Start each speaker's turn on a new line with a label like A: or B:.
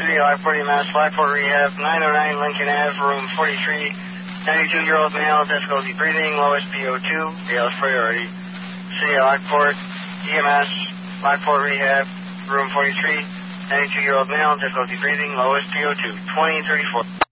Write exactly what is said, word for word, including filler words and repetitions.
A: City, Lockport E M S, Lockport Rehab, nine oh nine Lincoln Ave, room forty-three, ninety-two-year-old male, difficulty breathing, lowest P O two, Gale's priority. City, Lockport E M S, Lockport Rehab, room forty-three, ninety-two-year-old male, difficulty breathing, lowest P O two, twenty thirty-four.